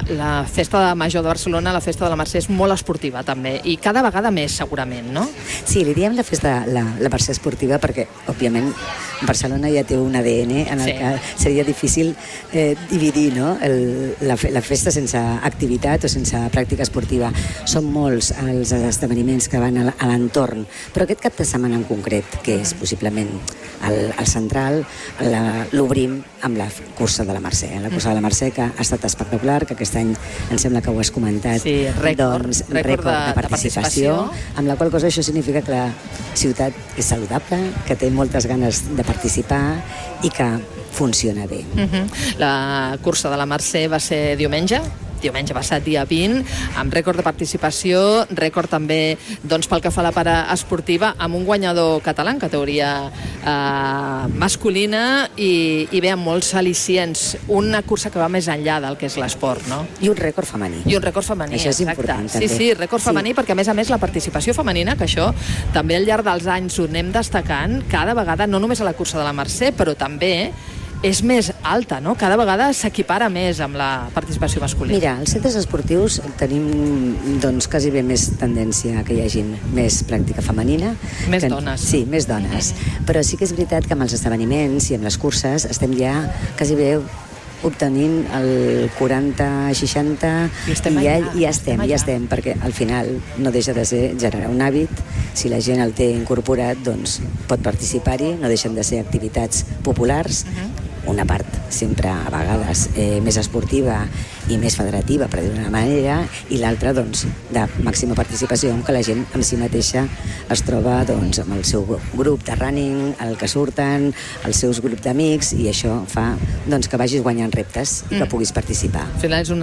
la Festa Major de Barcelona, la Festa de la Mercè, és molt esportiva també, i cada vegada més segurament, no? Sí, li diem la Festa la Mercè esportiva perquè, òbviament, Barcelona ja té un ADN en el que seria difícil dividir, no? La festa sense activitat o sense pràctica esportiva. Són molts els esdeveniments que van a l'entorn, però aquest cap de setmana en concret, que és possiblement el central, l'obrim amb la cursa de la Mercè. La cursa de la Mercè, que ha estat espectacular, que aquest any em sembla que ho has comentat, rècord de participació, amb la qual cosa això significa que la ciutat és saludable, que té moltes ganes de participar i que funciona bé. La cursa de la Mercè va ser diumenge passat, dia 20, amb rècord de participació, rècord també pel que fa a la part esportiva, amb un guanyador català en categoria masculina i bé, amb molts al·licients. Una cursa que va més enllà del que és l'esport, no? I un rècord femení. Això és important, també. Sí, rècord femení, perquè a més la participació femenina, que això també al llarg dels anys ho anem destacant, cada vegada, no només a la cursa de la Mercè, però també és més alta, no? Cada vegada s'equipara més amb la participació masculina. Mira, als centres esportius tenim quasi bé més tendència que hi hagi més pràctica femenina. Més dones. Sí, més dones. Però sí que és veritat que amb els esdeveniments i amb les curses estem ja quasi bé obtenint el 40-60 i ja estem, perquè al final no deixa de ser generar un hàbit. Si la gent el té incorporat, doncs pot participar-hi, no deixen de ser activitats populars, una part sempre a vegades més esportiva i més federativa, per dir d'una manera, i l'altra de màxima participació, que la gent en si mateixa es troba amb el seu grup de running, el que surten, els seus grups d'amics, i això fa que vagis guanyant reptes i que puguis participar. Al final és un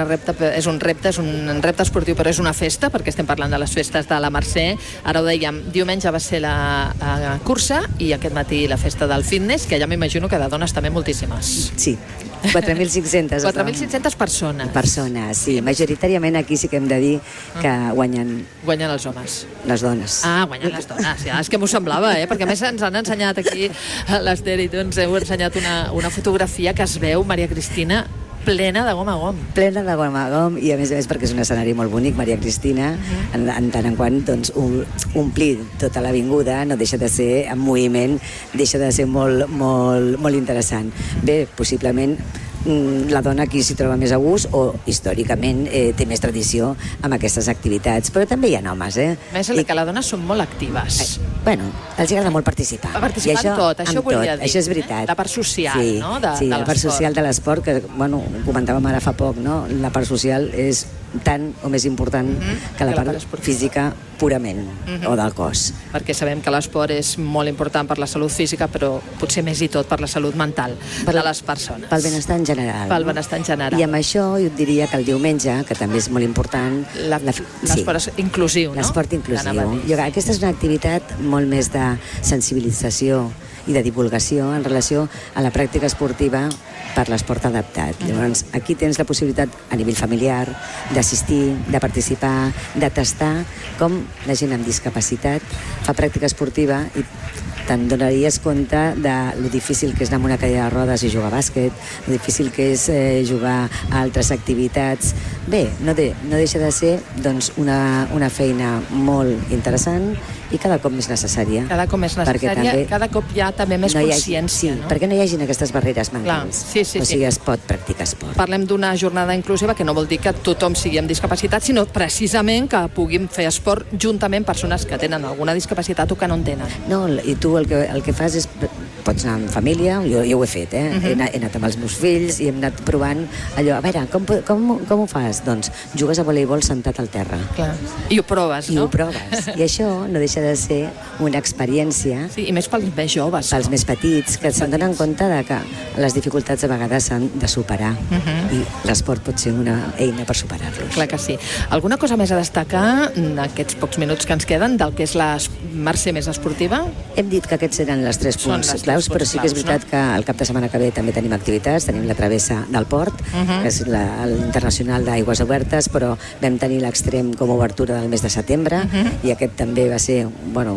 repte esportiu, però és una festa, perquè estem parlant de les festes de la Mercè. Ara ho dèiem, diumenge va ser la cursa i aquest matí la festa del fitness, que ja m'imagino que de dones també moltíssimes. Sí, 4.500. 4.500 persones. Persones, sí. Majoritàriament aquí sí que hem de dir que guanyen... Guanyen els homes. Les dones. Guanyen les dones. Ja, és que m'ho semblava, perquè a més ens han ensenyat aquí a l'Ester i ens heu ensenyat una fotografia que es veu, Maria Cristina, plena de gom a gom. Plena de gom a gom, i a més perquè és un escenari molt bonic, Maria Cristina, en tant en quant omplir tota l'avinguda no deixa de ser en moviment, deixa de ser molt, molt, molt interessant. Bé, possiblement la dona aquí s'hi troba més a gust o històricament té més tradició amb aquestes activitats, però també hi ha homes, Més que les dones són molt actives. Bueno, els agrada molt participar. Participar en tot, això volia dir. Això és veritat. La part social, no? Sí, la part social de l'esport, que, ho comentàvem ara fa poc, no? La part social és tant o més important que la part física purament, o del cos. Perquè sabem que l'esport és molt important per la salut física, però potser més i tot per la salut mental de les persones. Pel benestar en general. Pel benestar en general. I amb això jo et diria que el diumenge, que també és molt important... L'esport inclusiu, no? L'esport inclusiu. Aquesta és una activitat molt més de sensibilització i de divulgació en relació a la pràctica esportiva per l'esport adaptat. Llavors, aquí tens la possibilitat a nivell familiar d'assistir, de participar, de tastar com la gent amb discapacitat fa pràctica esportiva i te'n donaries compte de lo difícil que és anar amb una cadira de rodes i jugar a bàsquet, lo difícil que és jugar a altres activitats. Bé, no deixa de ser una feina molt interessant i cada cop més necessària. Cada cop més necessària, cada cop hi ha també més consciència. Sí, perquè no hi hagin aquestes barreres mentals. Sí. O sigui, es pot practicar esport. Parlem d'una jornada inclusiva que no vol dir que tothom sigui amb discapacitat, sinó precisament que puguin fer esport juntament persones que tenen alguna discapacitat o que no en tenen. No, i tu el que fas és... Pots anar amb família, jo ho he fet, he anat amb els meus fills i hem anat provant allò, a veure, com ho fas? Doncs jugues a voleibol sentat al terra. Clar. I ho proves, no? I ho proves. I això no deixa de ser una experiència... Sí, i més pels més joves. Pels més petits, que se'n donen compte de que les dificultats a vegades s'han de superar i l'esport pot ser una eina per superar-los. Clar que sí. Alguna cosa més a destacar en aquests pocs minuts que ens queden del que és la Mercè més esportiva? Hem dit que aquests eren els 3 punts claus, però sí que és veritat que el cap de setmana que ve també tenim activitats, tenim la travessa del port, que és l'internacional d'Aigües Obertes, però vam tenir l'extrem com a obertura del mes de setembre, i aquest també va ser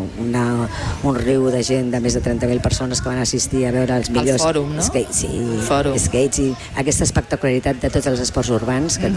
un riu de gent de més de 30.000 persones que van assistir a veure els millors... El fòrum, no? Skates, i aquesta espectacularitat de tots els esports urbans, que